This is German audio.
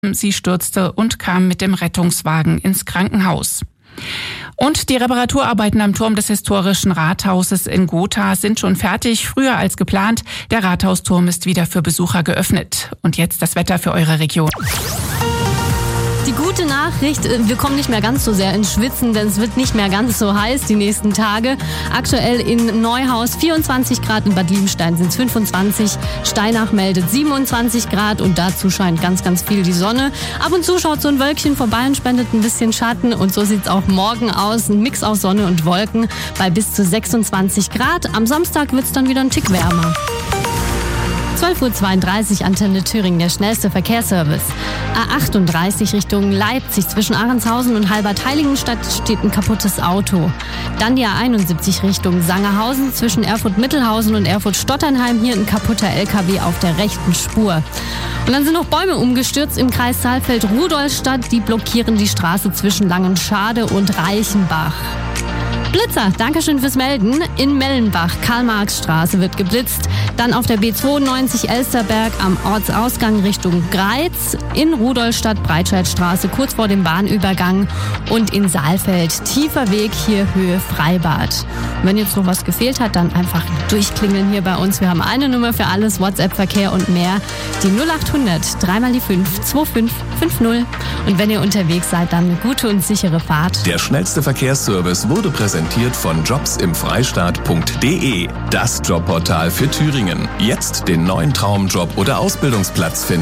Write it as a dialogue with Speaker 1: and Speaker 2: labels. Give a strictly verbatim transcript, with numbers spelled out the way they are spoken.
Speaker 1: Sie stürzte und kam mit dem Rettungswagen ins Krankenhaus. Und die Reparaturarbeiten am Turm des historischen Rathauses in Gotha sind schon fertig, früher als geplant. Der Rathausturm ist wieder für Besucher geöffnet. Und jetzt das Wetter für eure Region.
Speaker 2: Die gute Nachricht, wir kommen nicht mehr ganz so sehr ins Schwitzen, denn es wird nicht mehr ganz so heiß die nächsten Tage. Aktuell in Neuhaus vierundzwanzig Grad, in Bad Liebenstein sind es fünfundzwanzig, Steinach meldet siebenundzwanzig Grad und dazu scheint ganz, ganz viel die Sonne. Ab und zu schaut so ein Wölkchen vorbei und spendet ein bisschen Schatten und so sieht es auch morgen aus. Ein Mix aus Sonne und Wolken bei bis zu sechsundzwanzig Grad. Am Samstag wird es dann wieder ein Tick wärmer. zwölf Uhr zweiunddreißig, Antenne Thüringen, der schnellste Verkehrsservice. A achtunddreißig Richtung Leipzig, zwischen Ahrendshausen und Halbertheiligenstadt steht ein kaputtes Auto. Dann die A einundsiebzig Richtung Sangerhausen, zwischen Erfurt-Mittelhausen und Erfurt-Stotternheim, hier ein kaputter L K W auf der rechten Spur. Und dann sind noch Bäume umgestürzt im Kreis Saalfeld-Rudolstadt, die blockieren die Straße zwischen Langenschade und Reichenbach. Blitzer, Dankeschön fürs Melden. In Mellenbach, Karl-Marx-Straße wird geblitzt. Dann auf der B zweiundneunzig Elsterberg am Ortsausgang Richtung Greiz. In Rudolstadt, Breitscheidstraße, kurz vor dem Bahnübergang. Und in Saalfeld, tiefer Weg, hier Höhe Freibad. Und wenn jetzt noch was gefehlt hat, dann einfach durchklingeln hier bei uns. Wir haben eine Nummer für alles, WhatsApp-Verkehr und mehr. Die null acht hundert, dreimal die fünf, zwei fünf fünf null. Und wenn ihr unterwegs seid, dann eine gute und sichere Fahrt.
Speaker 3: Der schnellste Verkehrsservice wurde präsentiert von jobs im freistaat punkt de, das Jobportal für Thüringen. Jetzt den neuen Traumjob oder Ausbildungsplatz finden.